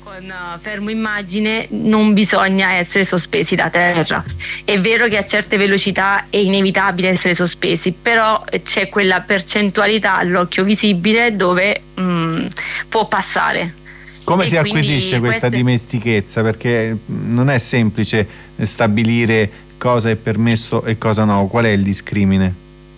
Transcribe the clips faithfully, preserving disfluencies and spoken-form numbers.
con uh, fermo immagine non bisogna essere sospesi da terra. È vero che a certe velocità è inevitabile essere sospesi, però c'è quella percentualità all'occhio visibile dove mh, può passare. Come e si acquisisce questa questo... dimestichezza? Perché non è semplice stabilire cosa è permesso e cosa no. Qual è il discrimine?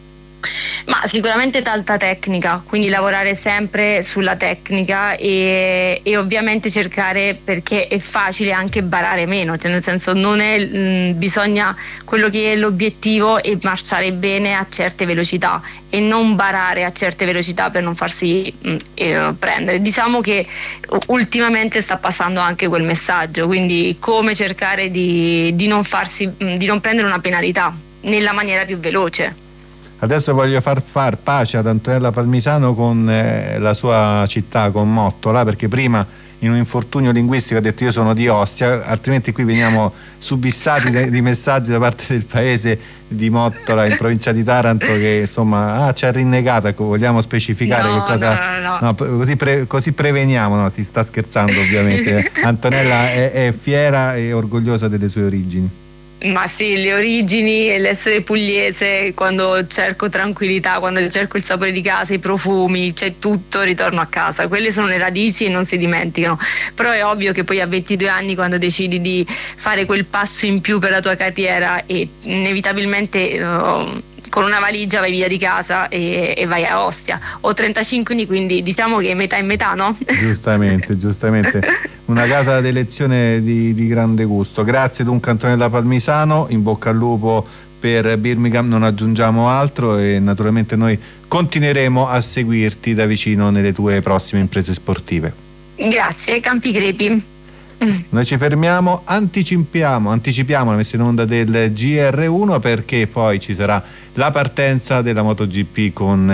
Ma sicuramente tanta tecnica, quindi lavorare sempre sulla tecnica e, e ovviamente cercare, perché è facile anche barare meno, cioè nel senso non è mh, bisogna, quello che è l'obiettivo è marciare bene a certe velocità e non barare a certe velocità per non farsi mh, eh, prendere. Diciamo che ultimamente sta passando anche quel messaggio, quindi come cercare di, di non farsi mh, di non prendere una penalità nella maniera più veloce. Adesso voglio far far pace ad Antonella Palmisano con eh, la sua città, con Mottola, perché prima in un infortunio linguistico ha detto io sono di Ostia, altrimenti qui veniamo subissati de- di messaggi da parte del paese di Mottola in provincia di Taranto che insomma ah, ci ha rinnegata, ecco, vogliamo specificare no, che cosa no, no, no. no, così, pre- così preveniamo, no, si sta scherzando ovviamente. Antonella è, è fiera e orgogliosa delle sue origini. Ma sì, le origini e l'essere pugliese, quando cerco tranquillità, quando cerco il sapore di casa, i profumi, c'è tutto, ritorno a casa. Quelle sono le radici e non si dimenticano. Però è ovvio che poi a ventidue anni, quando decidi di fare quel passo in più per la tua carriera, e inevitabilmente uh, con una valigia vai via di casa e, e vai a Ostia. Ho trentacinque anni, quindi diciamo che metà e metà, no? Giustamente, giustamente. Una casa d'elezione di, di grande gusto. Grazie dunque Antonella Palmisano, in bocca al lupo per Birmingham, non aggiungiamo altro e naturalmente noi continueremo a seguirti da vicino nelle tue prossime imprese sportive. Grazie, Campi Crepi. Noi ci fermiamo, anticipiamo, anticipiamo la messa in onda del G R uno perché poi ci sarà la partenza della MotoGP con